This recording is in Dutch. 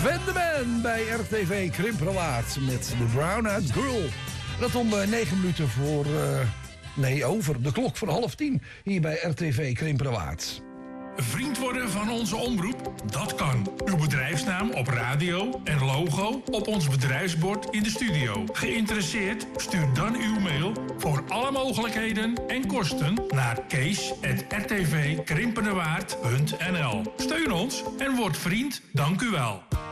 Van de Man bij RTV Krimperwaard met The Brown Eyed Girl. Dat om 9 minuten voor... over de klok van 9:30 hier bij RTV Krimperwaard. Vriend worden van onze omroep? Dat kan. Uw bedrijfsnaam op radio en logo op ons bedrijfsbord in de studio. Geïnteresseerd? Stuur dan uw mail voor alle mogelijkheden en kosten naar kees@rtvkrimpenerwaard.nl. Steun ons en word vriend. Dank u wel.